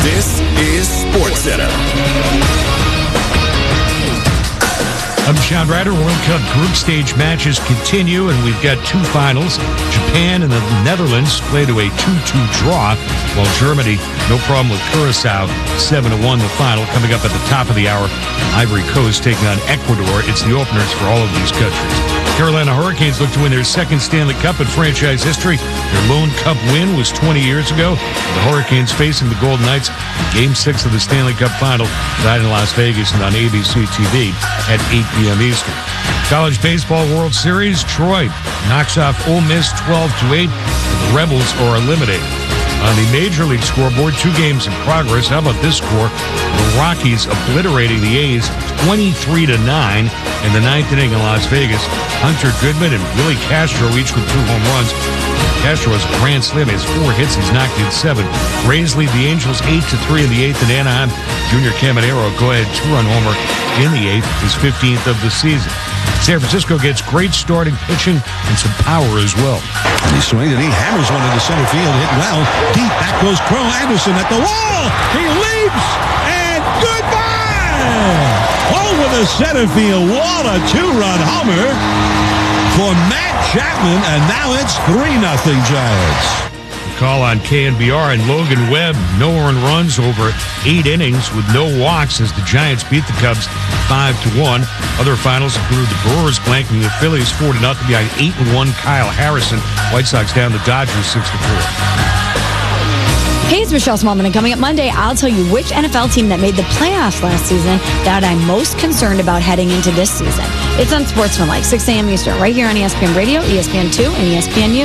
This is SportsCenter. I'm Sean Ryder. World Cup group stage matches continue, and we've got two finals. Japan and the Netherlands play to a 2-2 draw, while Germany, no problem with Curacao, 7-1 the final. Coming up at the top of the hour, Ivory Coast taking on Ecuador. It's the openers for all of these countries. Carolina Hurricanes look to win their second Stanley Cup in franchise history. Their lone Cup win was 20 years ago. The Hurricanes facing the Golden Knights in Game 6 of the Stanley Cup Final tonight in Las Vegas and on ABC TV at 8 p.m. Eastern. College Baseball World Series, Troy knocks off Ole Miss 12-8, and the Rebels are eliminated. On the Major League scoreboard, 2 games in progress. How about this score? The Rockies obliterating the A's 23-9 in the 9th inning in Las Vegas. Hunter Goodman and Willie Castro each with 2 home runs. Castro has a grand slam. He has 4 hits. He's knocked in 7. Rays lead the Angels 8-3 in the 8th in Anaheim. Junior Caminero, go-ahead 2-run homer in the 8th, his 15th of the season. San Francisco gets great starting pitching and some power as well. And he swings and he hammers one into center field. Hit well. Deep. Back goes Crow Anderson at the wall. He leaps and goodbye. Over the center field wall. A 2-run homer for Matt Chapman. And now it's 3-0 Giants. Call on KNBR and Logan Webb. No earned runs over 8 innings with no walks as the Giants beat the Cubs 5-1. Other finals include the Brewers blanking the Phillies 4-0 behind 8-1 Kyle Harrison. White Sox down the Dodgers 6-4. Hey, it's Michelle Smallman, and coming up Monday, I'll tell you which NFL team that made the playoffs last season that I'm most concerned about heading into this season. It's on Sportsmanlike, 6 a.m. Eastern, right here on ESPN Radio, ESPN2, and ESPNU.